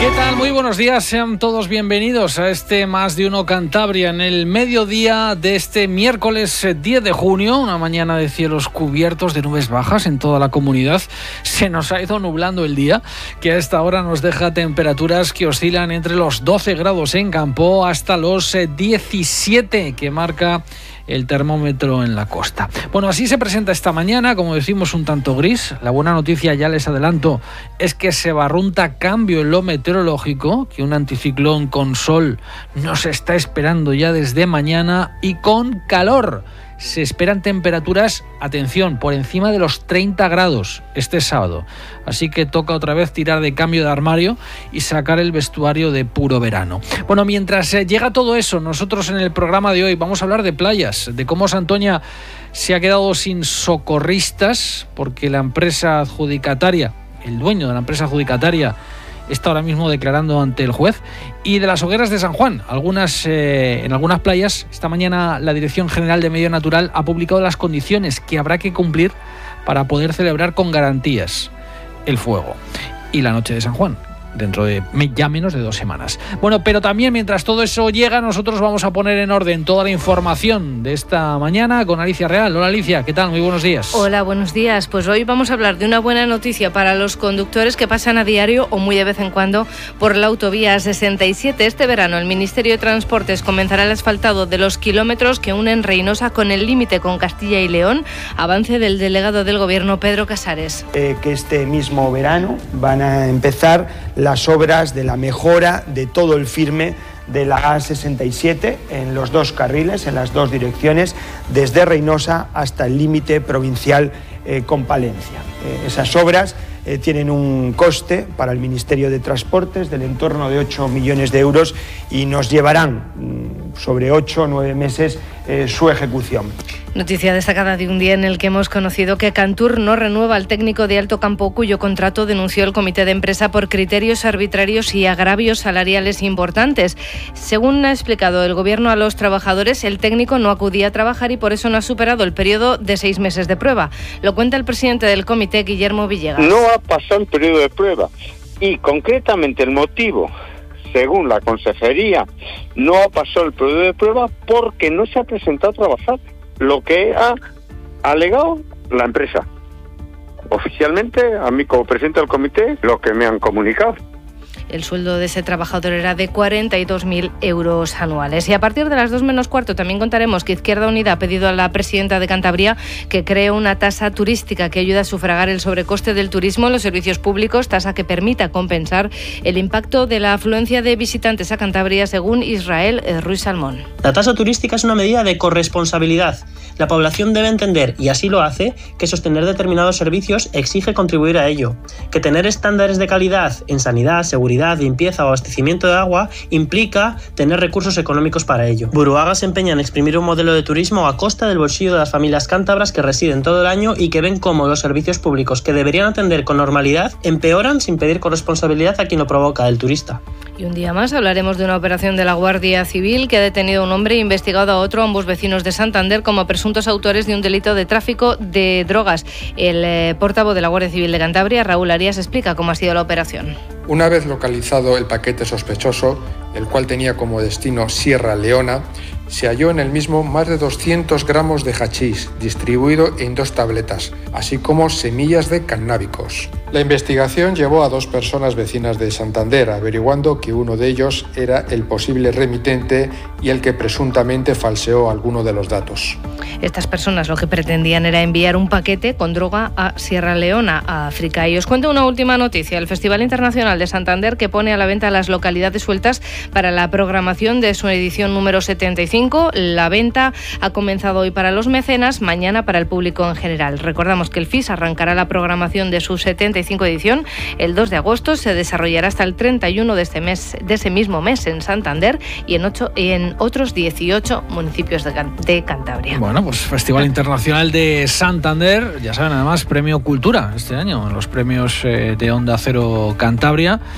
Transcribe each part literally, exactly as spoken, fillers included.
¿Qué tal? Muy buenos días, sean todos bienvenidos a este Más de Uno Cantabria en el mediodía de este miércoles diez de junio, una mañana de cielos cubiertos de nubes bajas en toda la comunidad. Se nos ha ido nublando el día, que a esta hora nos deja temperaturas que oscilan entre los doce grados en Campo hasta los diecisiete que marca el termómetro en la costa. Bueno, así se presenta esta mañana, como decimos, un tanto gris. La buena noticia, ya les adelanto, es que se barrunta cambio en lo meteorológico, que un anticiclón con sol nos está esperando ya desde mañana y con calor. Se esperan temperaturas, atención, por encima de los treinta grados este sábado. Así que toca otra vez tirar de cambio de armario y sacar el vestuario de puro verano. Bueno, mientras llega todo eso, nosotros en el programa de hoy vamos a hablar de playas, de cómo Santoña se ha quedado sin socorristas porque la empresa adjudicataria, el dueño de la empresa adjudicataria, está ahora mismo declarando ante el juez, y de las hogueras de San Juan. Algunas, eh, en algunas playas, esta mañana la Dirección General de Medio Natural ha publicado las condiciones que habrá que cumplir para poder celebrar con garantías el fuego y la noche de San Juan, dentro de ya menos de dos semanas. Bueno, pero también mientras todo eso llega, nosotros vamos a poner en orden toda la información de esta mañana con Alicia Real. Hola Alicia, ¿qué tal? Muy buenos días. Hola, buenos días. Pues hoy vamos a hablar de una buena noticia para los conductores que pasan a diario o muy de vez en cuando por la autovía sesenta y siete. Este verano el Ministerio de Transportes comenzará el asfaltado de los kilómetros que unen Reinosa con el límite con Castilla y León. Avance del delegado del Gobierno, Pedro Casares. Eh, que este mismo verano van a empezar las obras de la mejora de todo el firme de la A sesenta y siete en los dos carriles, en las dos direcciones, desde Reinosa hasta el límite provincial eh, con Palencia. Eh, esas obras eh, tienen un coste para el Ministerio de Transportes del entorno de ocho millones de euros y nos llevarán mm, sobre ocho o nueve meses eh, su ejecución. Noticia destacada de un día en el que hemos conocido que Cantur no renueva al técnico de Alto Campo, cuyo contrato denunció el comité de empresa por criterios arbitrarios y agravios salariales importantes. Según ha explicado el Gobierno a los trabajadores, el técnico no acudía a trabajar y por eso no ha superado el periodo de seis meses de prueba. Lo cuenta el presidente del comité, Guillermo Villegas. No ha pasado el periodo de prueba y concretamente el motivo, según la consejería, no ha pasado el periodo de prueba porque no se ha presentado a trabajar, lo que ha alegado la empresa. Oficialmente, a mí como presidente del comité, lo que me han comunicado. El sueldo de ese trabajador era de cuarenta y dos mil euros anuales. Y a partir de las dos menos cuarto también contaremos que Izquierda Unida ha pedido a la presidenta de Cantabria que cree una tasa turística que ayude a sufragar el sobrecoste del turismo en los servicios públicos, tasa que permita compensar el impacto de la afluencia de visitantes a Cantabria, según Israel Ruiz Salmón. La tasa turística es una medida de corresponsabilidad. La población debe entender, y así lo hace, que sostener determinados servicios exige contribuir a ello, que tener estándares de calidad en sanidad, seguridad, limpieza o abastecimiento de agua implica tener recursos económicos para ello. Buruaga se empeña en exprimir un modelo de turismo a costa del bolsillo de las familias cántabras que residen todo el año y que ven cómo los servicios públicos que deberían atender con normalidad empeoran sin pedir corresponsabilidad a quien lo provoca, el turista. Y un día más hablaremos de una operación de la Guardia Civil que ha detenido a un hombre e investigado a otro, ambos vecinos de Santander, como presuntos autores de un delito de tráfico de drogas. El eh, portavoz de la Guardia Civil de Cantabria, Raúl Arias, explica cómo ha sido la operación. Una vez localizado el paquete sospechoso, el cual tenía como destino Sierra Leona, se halló en el mismo más de doscientos gramos de hachís distribuido en dos tabletas, así como semillas de cannábicos. La investigación llevó a dos personas vecinas de Santander, averiguando que uno de ellos era el posible remitente y el que presuntamente falseó alguno de los datos. Estas personas lo que pretendían era enviar un paquete con droga a Sierra Leona, a África. Y os cuento una última noticia. El Festival Internacional de Santander, que pone a la venta las localidades sueltas para la programación de su edición número setenta y cinco. La venta ha comenzado hoy para los mecenas, mañana para el público en general. Recordamos que el F I S arrancará la programación de su setenta y cinco edición el dos de agosto, se desarrollará hasta el treinta y uno de este mes, de ese mismo mes en Santander y en, ocho, en otros dieciocho municipios de, de Cantabria. Bueno, pues Festival Internacional de Santander, ya saben, además Premio Cultura este año, los premios eh, de Onda Cero Cantabria,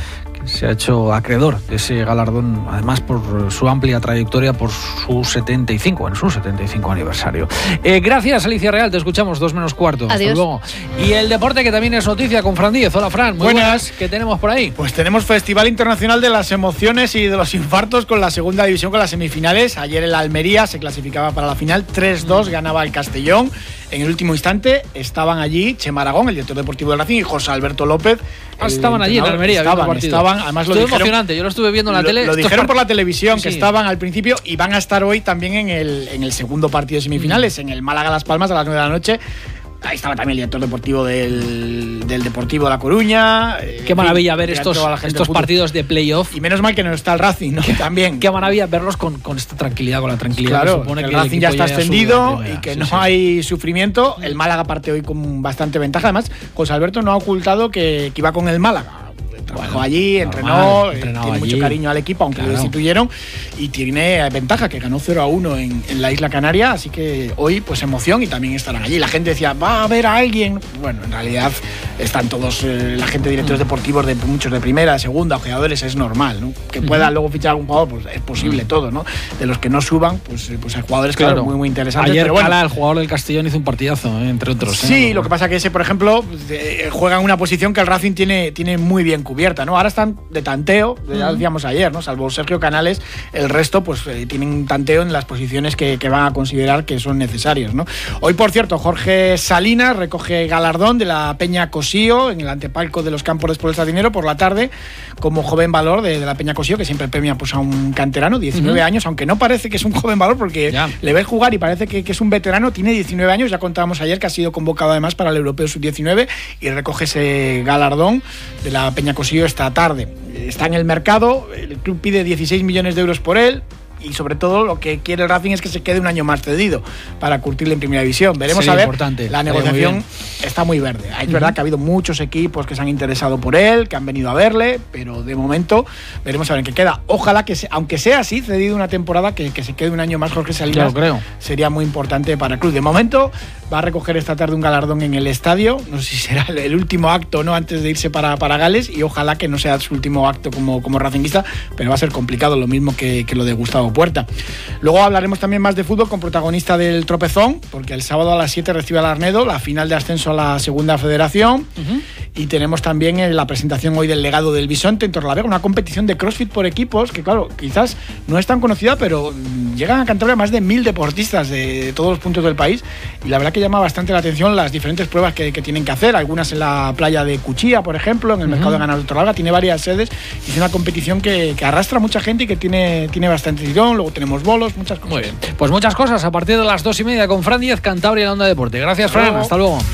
se ha hecho acreedor de ese galardón, además por su amplia trayectoria, por su setenta y cinco, en su setenta y cinco aniversario. Eh, gracias, Alicia Real, te escuchamos dos menos cuarto. Adiós. Hasta luego. Y el deporte, que también es noticia, con Fran Díez. Hola, Fran. Muy buenas. buenas. ¿Qué tenemos por ahí? Pues tenemos Festival Internacional de las Emociones y de los Infartos con la segunda división, con las semifinales. Ayer el Almería se clasificaba para la final, tres dos ganaba el Castellón. En el último instante estaban allí Chema Aragón, el director deportivo del Racing, y José Alberto López. Ah, estaban allí en Almería. Estaban, estaban, además lo Estuvo dijeron, emocionante, yo lo estuve viendo en la lo, tele. Lo dijeron por la televisión, sí. que estaban al principio y van a estar hoy también en el, en el segundo partido de semifinales, mm. en el Málaga Las Palmas a las nueve de la noche. Ahí estaba también el director deportivo del, del Deportivo de La Coruña. Qué maravilla ver estos, estos partidos de playoff. Y menos mal que no está el Racing, ¿no? También. Qué maravilla verlos con, con esta tranquilidad, con la tranquilidad. Claro, que supone que el que Racing el ya está ascendido y que sí, no sí. hay sufrimiento. El Málaga parte hoy con bastante ventaja. Además, José Alberto no ha ocultado que, que iba con el Málaga. Trabajó bueno, allí, entrenó, eh, tiene allí. mucho cariño al equipo, aunque claro. lo destituyeron, y tiene ventaja, que ganó cero a uno en, en la Isla Canaria, así que hoy pues emoción y también estarán allí. La gente decía, va a haber a alguien. Bueno, en realidad están todos, eh, la gente de directores mm. deportivos, de muchos de primera, de segunda, jugadores, es normal, ¿no? Que mm. pueda luego fichar algún jugador, pues es posible mm. todo, ¿no? De los que no suban, pues, pues hay jugadores, claro, claro muy, muy interesantes. Ayer pero bueno, Cala, el jugador del Castellón, hizo un partidazo, ¿eh? Entre otros. Sí, ¿eh? Lo que pasa que ese, por ejemplo, eh, juega en una posición que el Racing tiene, tiene muy bien cubierta, ¿no? Ahora están de tanteo, ya lo decíamos ayer, ¿no? Salvo Sergio Canales, el resto pues eh, tienen tanteo en las posiciones que, que van a considerar que son necesarias, ¿no? Hoy, por cierto, Jorge Salinas recoge galardón de la Peña Cosío en el antepalco de los Campos de Sport Sardinero por la tarde, como joven valor de, de la Peña Cosío, que siempre premia pues, a un canterano, diecinueve uh-huh. años, aunque no parece que es un joven valor, porque ya. le ves jugar y parece que, que es un veterano. Tiene diecinueve años, ya contábamos ayer que ha sido convocado además para el Europeo sub diecinueve y recoge ese galardón de la Peña Cosío esta tarde. Está en el mercado, el club pide dieciséis millones de euros por él. Y sobre todo lo que quiere el Racing es que se quede un año más cedido para curtirle en primera división. Veremos Sería a ver, importante. La negociación muy está muy verde. Es uh-huh. verdad que ha habido muchos equipos que se han interesado por él, que han venido a verle, pero de momento veremos a ver en qué queda. Ojalá que, se, aunque sea así, cedido una temporada, que, que se quede un año más Jorge Salinas. Yo creo. Sería muy importante para el club. De momento va a recoger esta tarde un galardón en el estadio. No sé si será el, el último acto, ¿no? Antes de irse para, para Gales, y ojalá que no sea su último acto como, como racinguista, pero va a ser complicado, lo mismo que, que lo de Gustavo Puerta. Luego hablaremos también más de fútbol con protagonista del tropezón, porque el sábado a las siete recibe al Arnedo, la final de ascenso a la segunda federación. Uh-huh. Y tenemos también la presentación hoy del legado del Bisonte en Torrelavega, una competición de crossfit por equipos que, claro, quizás no es tan conocida, pero llegan a Cantabria más de mil deportistas de, de todos los puntos del país, y la verdad que llama bastante la atención las diferentes pruebas que, que tienen que hacer, algunas en la playa de Cuchilla, por ejemplo, en el uh-huh. mercado de ganados de Torrelavega. Tiene varias sedes y es una competición que, que arrastra a mucha gente y que tiene, tiene bastante tirón. Luego tenemos bolos, muchas cosas. Muy bien, pues muchas cosas a partir de las dos y media con Fran Díez, Cantabria en Onda Deporte. Gracias, Fran, luego. Hasta luego.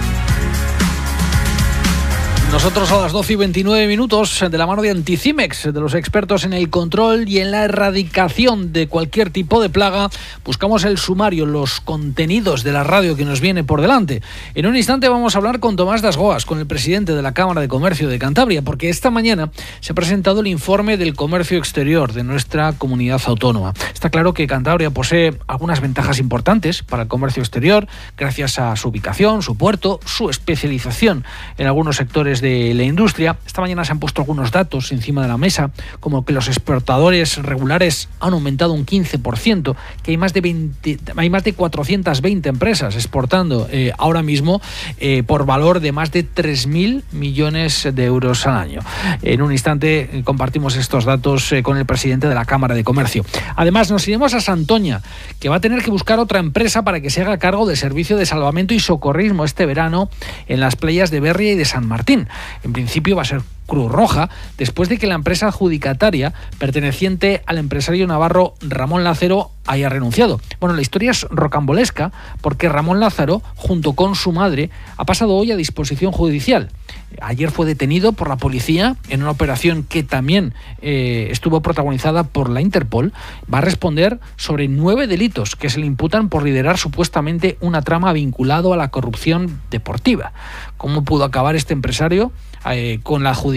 Nosotros a las doce y veintinueve minutos, de la mano de Anticimex, de los expertos en el control y en la erradicación de cualquier tipo de plaga, buscamos el sumario, los contenidos de la radio que nos viene por delante. En un instante vamos a hablar con Tomás Dasgoas, con el presidente de la Cámara de Comercio de Cantabria, porque esta mañana se ha presentado el informe del comercio exterior de nuestra comunidad autónoma. Está claro que Cantabria posee algunas ventajas importantes para el comercio exterior, gracias a su ubicación, su puerto, su especialización en algunos sectores de la industria. Esta mañana se han puesto algunos datos encima de la mesa, como que los exportadores regulares han aumentado un quince por ciento, que hay más de veinte, hay más de cuatrocientas veinte empresas exportando eh, ahora mismo eh, por valor de más de tres mil millones de euros al año. En un instante eh, compartimos estos datos eh, con el presidente de la Cámara de Comercio. Además, nos iremos a Santoña, que va a tener que buscar otra empresa para que se haga cargo del servicio de salvamento y socorrismo este verano en las playas de Berria y de San Martín. En principio va a ser Cruz Roja, después de que la empresa adjudicataria perteneciente al empresario navarro Ramón Lázaro haya renunciado. Bueno, la historia es rocambolesca porque Ramón Lázaro, junto con su madre, ha pasado hoy a disposición judicial. Ayer fue detenido por la policía en una operación que también eh, estuvo protagonizada por la Interpol. Va a responder sobre nueve delitos que se le imputan por liderar supuestamente una trama vinculado a la corrupción deportiva. ¿Cómo pudo acabar este empresario eh, con la adjudicación